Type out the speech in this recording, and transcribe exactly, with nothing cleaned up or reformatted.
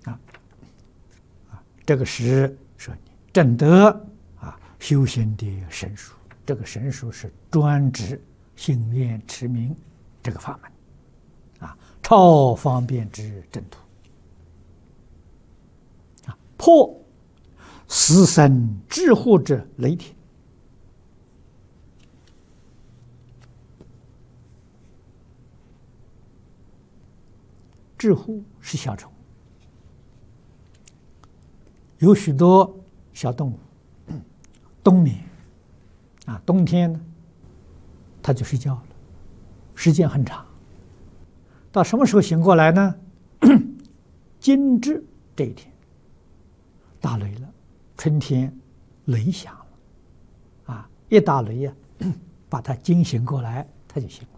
啊啊，这个是说你证得啊修行的神术，这个神术是专指信愿持名这个法门啊，超方便之正途啊，破死生之惑之雷霆。雉虎是小虫，有许多小动物冬眠啊，冬天呢，它就睡觉了，时间很长。到什么时候醒过来呢？惊蛰这一天，打雷了，春天雷响了，啊，一打雷呀、啊，把它惊醒过来，它就醒了。